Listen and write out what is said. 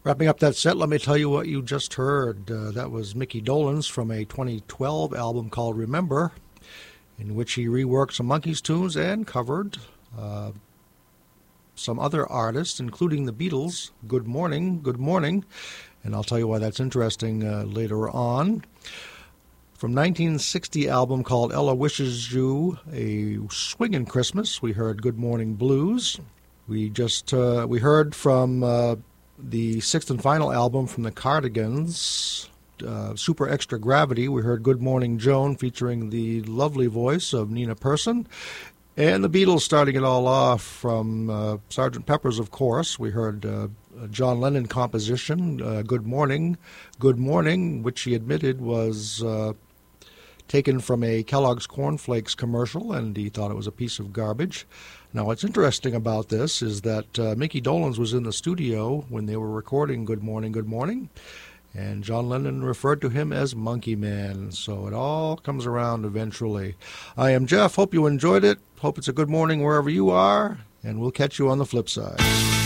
Wrapping up that set, let me tell you what you just heard. That was Mickey Dolenz from a 2012 album called Remember, in which he reworked some Monkees tunes and covered some other artists, including the Beatles. Good Morning, Good Morning, and I'll tell you why that's interesting later on. From 1960 album called Ella Wishes You a Swingin' Christmas, we heard Good Morning Blues. We heard from the sixth and final album from the Cardigans, Super Extra Gravity. We heard Good Morning Joan, featuring the lovely voice of Nina Persson. And the Beatles starting it all off from Sgt. Pepper's, of course. We heard a John Lennon composition, Good Morning, Good Morning, which he admitted was taken from a Kellogg's Corn Flakes commercial, and he thought it was a piece of garbage. Now, what's interesting about this is that Mickey Dolenz was in the studio when they were recording Good Morning, Good Morning, and John Lennon referred to him as Monkey Man. So it all comes around eventually. I am Jeff. Hope you enjoyed it. Hope it's a good morning wherever you are, and we'll catch you on the flip side.